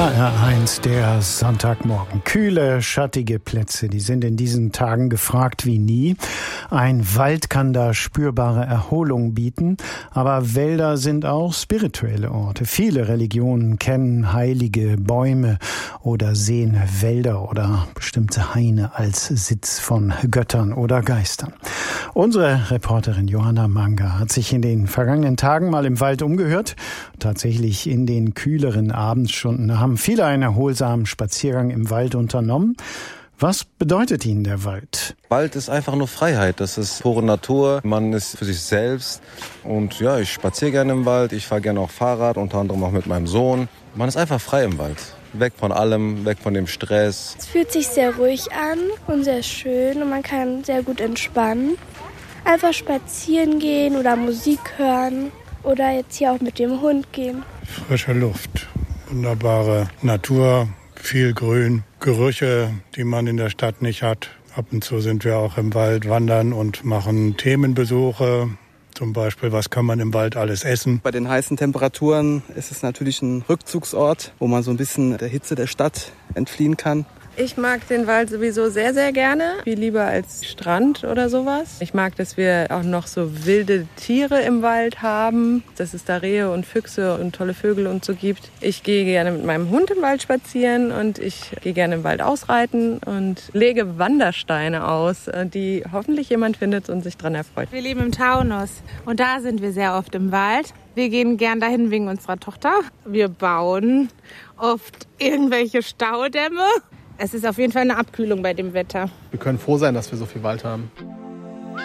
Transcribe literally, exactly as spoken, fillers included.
H R eins, der Sonntagmorgen. Kühle, schattige Plätze, die sind in diesen Tagen gefragt wie nie. Ein Wald kann da spürbare Erholung bieten, aber Wälder sind auch spirituelle Orte. Viele Religionen kennen heilige Bäume oder sehen Wälder oder bestimmte Haine als Sitz von Göttern oder Geistern. Unsere Reporterin Johanna Manga hat sich in den vergangenen Tagen mal im Wald umgehört. Tatsächlich in den kühleren Abendstunden haben viele einen erholsamen Spaziergang im Wald unternommen. Was bedeutet Ihnen der Wald? Wald ist einfach nur Freiheit. Das ist pure Natur. Man ist für sich selbst. Und ja, ich spaziere gerne im Wald. Ich fahre gerne auch Fahrrad, unter anderem auch mit meinem Sohn. Man ist einfach frei im Wald. Weg von allem, weg von dem Stress. Es fühlt sich sehr ruhig an und sehr schön und man kann sehr gut entspannen. Einfach spazieren gehen oder Musik hören oder jetzt hier auch mit dem Hund gehen. Frische Luft, wunderbare Natur, viel Grün, Gerüche, die man in der Stadt nicht hat. Ab und zu sind wir auch im Wald wandern und machen Themenbesuche. Zum Beispiel, was kann man im Wald alles essen? Bei den heißen Temperaturen ist es natürlich ein Rückzugsort, wo man so ein bisschen der Hitze der Stadt entfliehen kann. Ich mag den Wald sowieso sehr, sehr gerne. Viel lieber als Strand oder sowas. Ich mag, dass wir auch noch so wilde Tiere im Wald haben. Dass es da Rehe und Füchse und tolle Vögel und so gibt. Ich gehe gerne mit meinem Hund im Wald spazieren und ich gehe gerne im Wald ausreiten und lege Wandersteine aus, die hoffentlich jemand findet und sich dran erfreut. Wir leben im Taunus und da sind wir sehr oft im Wald. Wir gehen gern dahin wegen unserer Tochter. Wir bauen oft irgendwelche Staudämme. Es ist auf jeden Fall eine Abkühlung bei dem Wetter. Wir können froh sein, dass wir so viel Wald haben.